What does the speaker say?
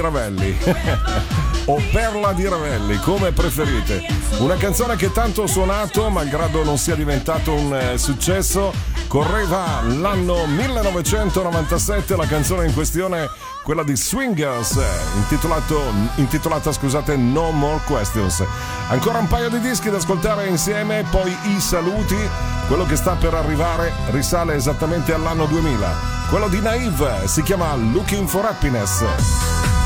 Ravelli o Perla di Ravelli, come preferite. Una canzone che tanto ho suonato, malgrado non sia diventato un successo. Correva l'anno 1997, la canzone in questione, quella di Swingers, intitolata No More Questions. Ancora un paio di dischi da ascoltare insieme, poi i saluti. Quello che sta per arrivare risale esattamente all'anno 2000. Quello di Naive si chiama Looking for Happiness.